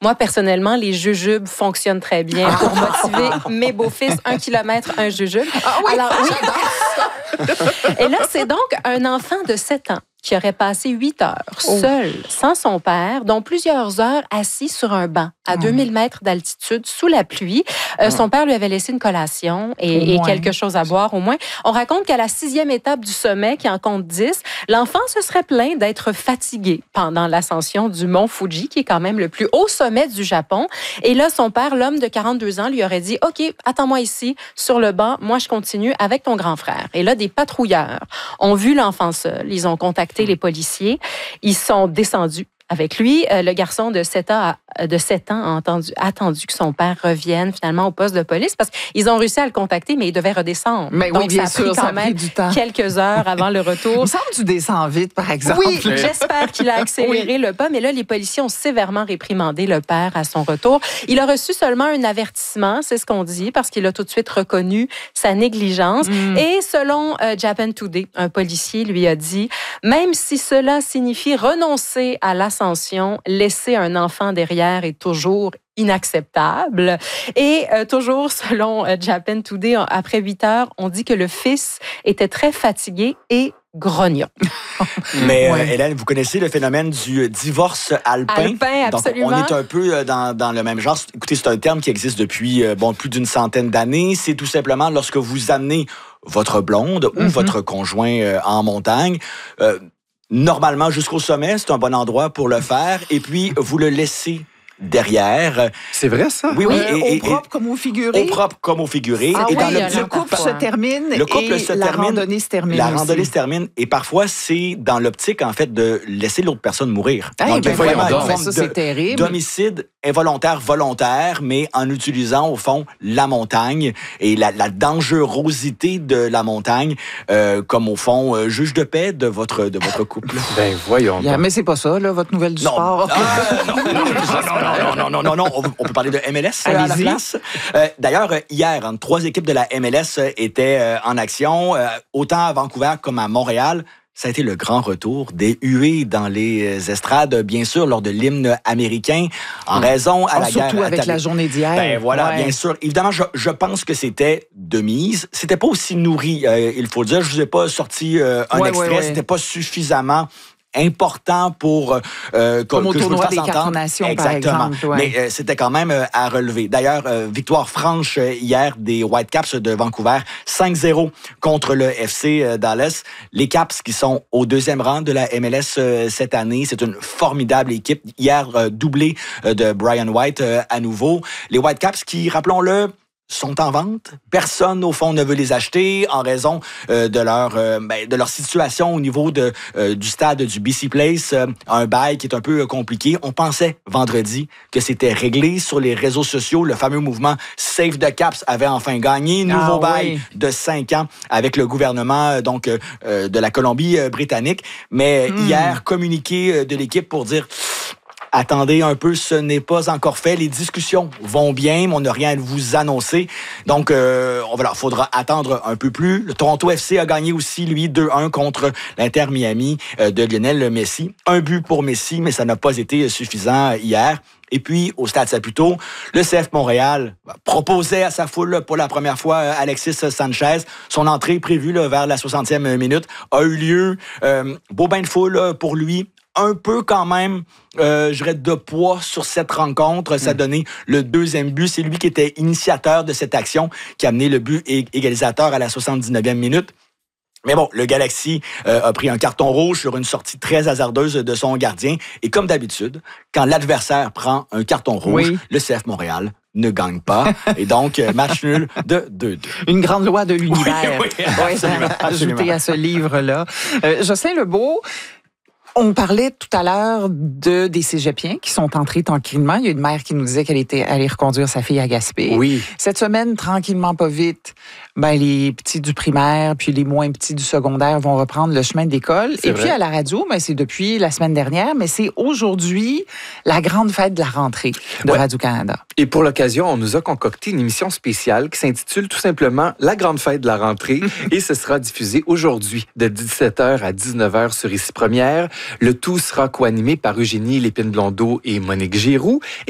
Moi, personnellement, les jujubes fonctionnent très bien pour motiver mes beaux-fils. 1 kilomètre, un jujube. Ah oui, Alors, et là, c'est donc un enfant de 7 ans qui aurait passé 8 heures seul, sans son père, dont plusieurs heures assis sur un banc à 2000 mètres d'altitude, sous la pluie. Son père lui avait laissé une collation et quelque chose à boire au moins. On raconte qu'à la 6e étape du sommet, qui en compte 10, l'enfant se serait plaint d'être fatigué pendant l'ascension du mont Fuji, qui est quand même le plus haut sommet du Japon. Et là, son père, l'homme de 42 ans, lui aurait dit « OK, attends-moi ici, sur le banc, moi je continue avec ton grand frère. » Et là, des patrouilleurs ont vu l'enfant seul. Ils ont contacté les policiers. Ils sont descendus avec lui. Le garçon de 7 ans a attendu que son père revienne finalement au poste de police parce qu'ils ont réussi à le contacter, mais il devait redescendre. Mais donc, oui, bien ça a pris sûr, quand même du temps. quelques heures avant le retour. Il me semble que tu descends vite, par exemple. Oui, j'espère qu'il a accéléré le pas, mais là, les policiers ont sévèrement réprimandé le père à son retour. Il a reçu seulement un avertissement, c'est ce qu'on dit, parce qu'il a tout de suite reconnu sa négligence. Et selon Japan Today, un policier lui a dit « Même si cela signifie renoncer à l'ascension, laisser un enfant derrière est toujours inacceptable. » Et toujours selon Japan Today, après 8 heures, on dit que le fils était très fatigué et grognon. Mais Hélène, vous connaissez le phénomène du divorce alpin? Alpin, absolument. Donc, on est un peu dans le même genre. Écoutez, c'est un terme qui existe depuis plus d'une centaine d'années. C'est tout simplement lorsque vous amenez votre blonde ou votre conjoint en montagne. Normalement, jusqu'au sommet, c'est un bon endroit pour le faire. Et puis, vous le laissez derrière. C'est vrai, ça? Oui, oui. Au propre comme au figuré? Au propre comme au figuré. Ah et oui, dans le couple se termine et la randonnée se termine. La randonnée se termine. Et parfois, c'est dans l'optique, en fait, de laisser l'autre personne mourir. Donc, il y a vraiment une ça, forme c'est terrible. d'homicide involontaire, volontaire, mais en utilisant, au fond, la montagne et la dangerosité de la montagne comme, au fond, juge de paix de votre couple. Ben, voyons. Mais c'est pas ça, là, votre nouvelle du sport. Non, on peut parler de MLS à la place. D'ailleurs, hier, 3 équipes de la MLS étaient en action, autant à Vancouver comme à Montréal. Ça a été le grand retour des huées dans les estrades, bien sûr, lors de l'hymne américain, en raison à la guerre. Surtout avec la journée d'hier. Ben voilà, bien sûr. Évidemment, je pense que c'était de mise. C'était pas aussi nourri, il faut le dire. Je vous ai pas sorti un extrait. C'était pas suffisamment important pour comme au que tournoi je des Quatre Nations, par exemple. Mais c'était quand même à relever. D'ailleurs, victoire franche hier des Whitecaps de Vancouver, 5-0 contre le FC Dallas. Les Caps qui sont au 2e rang de la MLS cette année, c'est une formidable équipe. Hier, doublé de Brian White à nouveau. Les Whitecaps qui, rappelons-le, sont en vente. Personne, au fond, ne veut les acheter en raison de leur situation au niveau du stade du BC Place. Un bail qui est un peu compliqué. On pensait vendredi que c'était réglé sur les réseaux sociaux. Le fameux mouvement Save the Caps avait enfin gagné. Nouveau bail de 5 ans avec le gouvernement de la Colombie-Britannique. Mais hier, communiqué de l'équipe pour dire... Attendez un peu, ce n'est pas encore fait. Les discussions vont bien, mais on n'a rien à vous annoncer. Donc, faudra attendre un peu plus. Le Toronto FC a gagné aussi, lui, 2-1 contre l'Inter Miami de Lionel Messi. 1 but pour Messi, mais ça n'a pas été suffisant hier. Et puis, au Stade Saputo, le CF Montréal proposait à sa foule pour la première fois Alexis Sanchez. Son entrée prévue vers la 60e minute a eu lieu. Beau bain de foule pour lui. Un peu quand même, je dirais, de poids sur cette rencontre. Ça a donné le 2e but. C'est lui qui était initiateur de cette action, qui a amené le but égalisateur à la 79e minute. Mais bon, le Galaxy a pris un carton rouge sur une sortie très hasardeuse de son gardien. Et comme d'habitude, quand l'adversaire prend un carton rouge, le CF Montréal ne gagne pas. Et donc, match nul de 2-2. Une grande loi de l'univers. Oui, absolument. Ajouté à ce livre-là. Jocelyn Lebeau, on parlait tout à l'heure des cégepiens qui sont entrés tranquillement. Il y a une mère qui nous disait qu'elle était allée reconduire sa fille à Gaspé. Oui. Cette semaine, tranquillement, pas vite, les petits du primaire puis les moins petits du secondaire vont reprendre le chemin de l'école. Et puis à la radio, c'est depuis la semaine dernière, mais c'est aujourd'hui la grande fête de la rentrée de Radio-Canada. Et pour l'occasion, on nous a concocté une émission spéciale qui s'intitule tout simplement La grande fête de la rentrée et ce sera diffusé aujourd'hui de 17h à 19h sur Ici Première. Le tout sera co-animé par Eugénie Lépine-Blondeau et Monique Giroux.